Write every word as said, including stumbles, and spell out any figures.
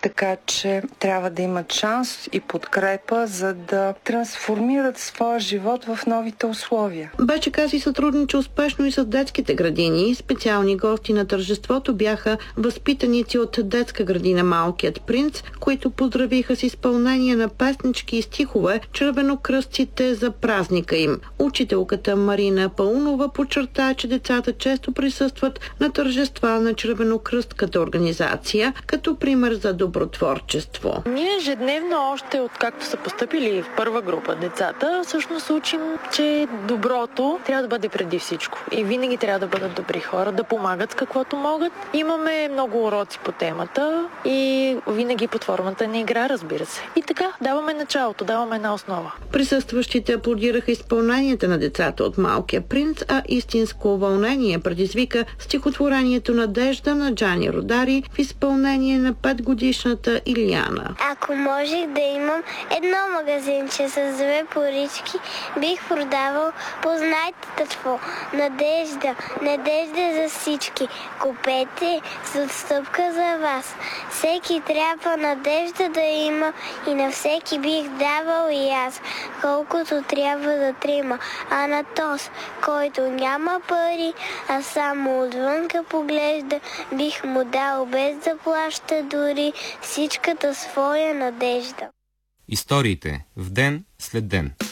така че трябва да имат шанс и подкрепа, за да трансформират своя живот в новите условия. БЧК си сътрудничи успешно и с детските градини. Специални гости на тържеството бяха възпитаници от детска градина Малкият принц, които поздравиха с изпълнение на песнички и стихове червенокръстците за празника им. Учителката Марина Паунова подчерта, че децата често присъстват на тържества на червенокръстката организация, като пример за добротворчество. Ние ежедневно, още откакто са постъпили в първа група децата, всъщност учим, че доброто трябва да бъде преди всичко. И винаги трябва да бъдат добри хора, да помагат с каквото могат. Имаме много уроци по темата и винаги под формата на игра, разбира се. И така, даваме началото, даваме една основа. Присъстващите аплодираха изпълненията на децата от Малкия принц, а истинско вълнение предизвика стихотворението Надежда на Джани Родари в изпълнение на петгодишната Илияна. Ако можех да имам едно магазинче с две порички, бих продавал познайте какво. Надежда, надежда за всички. Купете с отстъпка за вас. Всеки трябва надежда да има и на всеки бих давал и аз, колкото трябва да трима. А на този, който няма пари, а само отвънка поглежда, бих му дал без да плаща дори всичката своя надежда. Историите в ден след ден.